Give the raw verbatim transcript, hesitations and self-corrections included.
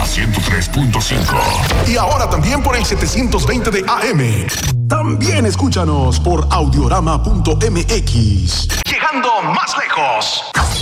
Mega ciento tres punto cinco. Y ahora también por el setecientos veinte de A M. También escúchanos por audiorama punto m x. Llegando más lejos.